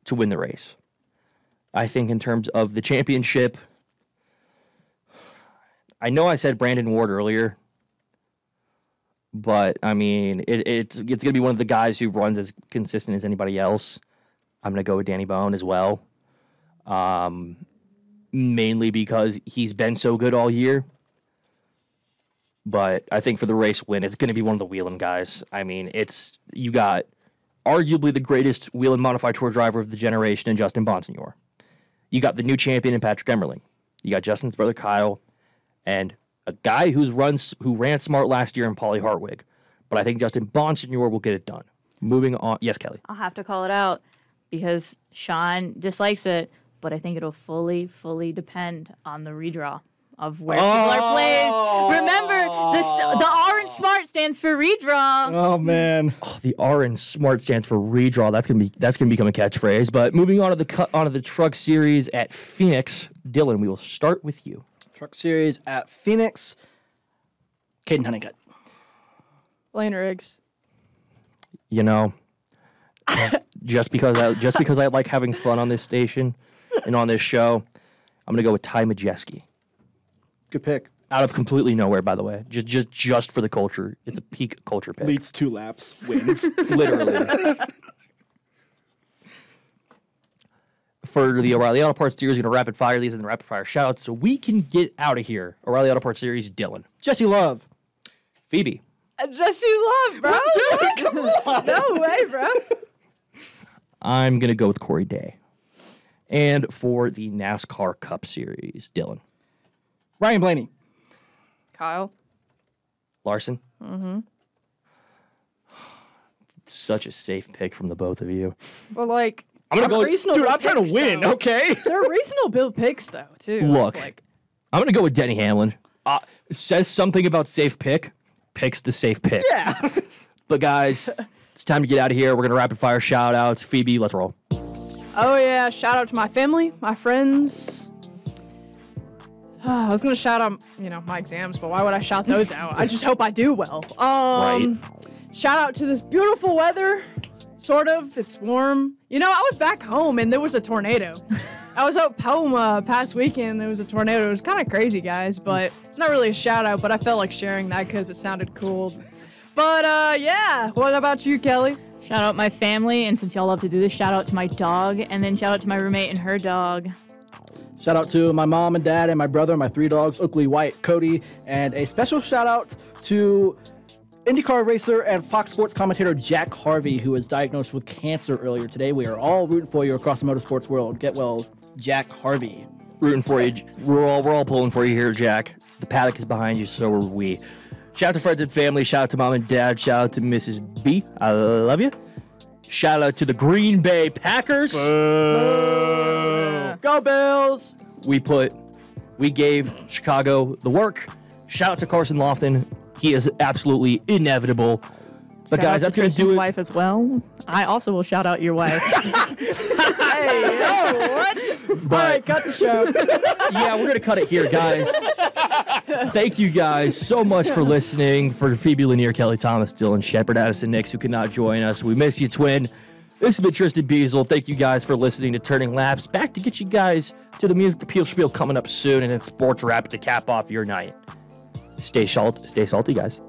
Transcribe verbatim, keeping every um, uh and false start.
to win the race. I think in terms of the championship, I know I said Brandon Ward earlier, but, I mean, it, it's it's going to be one of the guys who runs as consistent as anybody else. I'm going to go with Danny Bone as well, um, mainly because he's been so good all year. But I think for the race win, it's going to be one of the Whelen guys. I mean, it's you got arguably the greatest Whelen Modified Tour driver of the generation in Justin Bonsignor. You got the new champion in Patrick Emmerling. You got Justin's brother Kyle, and a guy who's runs who ran smart last year in Paulie Hartwig. But I think Justin Bonsignor will get it done. Moving on. Yes, Kelly. I'll have to call it out because Sean dislikes it, but I think it'll fully, fully depend on the redraw of where oh. people are placed. Remember, the, the R in SMART stands for redraw. Oh, man. Oh, the R in SMART stands for redraw. That's gonna be that's gonna become a catchphrase. But moving on to the cut onto the Truck Series at Phoenix, Dylan, we will start with you. Truck Series at Phoenix, Caden Honeycutt. Lane Riggs. You know, just because I just because I like having fun on this station and on this show, I'm gonna go with Ty Majeski. Good pick. Out of completely nowhere, by the way. Just just just for the culture. It's a peak culture pick. Leads two laps, wins. Literally. For the O'Reilly Auto Parts Series, we're going to rapid fire these in the rapid fire shout-outs so we can get out of here. O'Reilly Auto Parts Series, Dylan. Jesse Love. Phoebe. Uh, Jesse Love, bro. Dude, come on. No way, bro. I'm going to go with Corey Day. And for the NASCAR Cup Series, Dylan. Ryan Blaney. Kyle. Larson. Mm-hmm. Such a safe pick from the both of you. Well, like, I'm gonna go. reasonable Dude, I'm trying to picks, win, though. okay? They're reasonable picks, though, too. Look, It's like, I'm going to go with Denny Hamlin. Uh, says something about safe pick, picks the safe pick. Yeah. But, guys, it's time to get out of here. We're going to rapid fire shout-outs. Phoebe, let's roll. oh, yeah, shout out to my family, my friends. I was going to shout out, you know, my exams, but why would I shout those out? I just hope I do well. Um, Right. Shout out to this beautiful weather. Sort of. It's warm. You know, I was back home and there was a tornado. I was out home uh, past weekend. There was a tornado. It was kind of crazy, guys, but it's not really a shout out, but I felt like sharing that because it sounded cool. But, uh, yeah. What about you, Kelly? Shout out my family, and since y'all love to do this, shout out to my dog, and then shout out to my roommate and her dog. Shout out to my mom and dad and my brother, my three dogs, Oakley, White, Cody, and a special shout out to IndyCar racer and Fox Sports commentator Jack Harvey, who was diagnosed with cancer earlier today. We are all rooting for you across the motorsports world. Get well, Jack Harvey. Rooting for you. We're all we're all pulling for you here, Jack. The paddock is behind you, so are we. Shout out to friends and family. Shout out to mom and dad. Shout out to Missus B. I love you. Shout out to the Green Bay Packers. Uh, Go Bills! We put, we gave Chicago the work. Shout out to Carson Lofton. He is absolutely inevitable. But Shout guys, out that's to going to do Tristan's it. wife as well. I also will shout out your wife. Hey, yo, what? But All right, cut the show. yeah, we're going to cut it here, guys. Thank you guys so much for listening. For Phoebe Lanier, Kelly Thomas, Dylan Shepard, Addison Nix, who could not join us. We miss you, twin. This has been Tristan Beasel. Thank you guys for listening to Turning Laps. Back to get you guys to the Music Appeal Spiel coming up soon, and then Sports Wrap to cap off your night. Stay salt, stay salty, guys.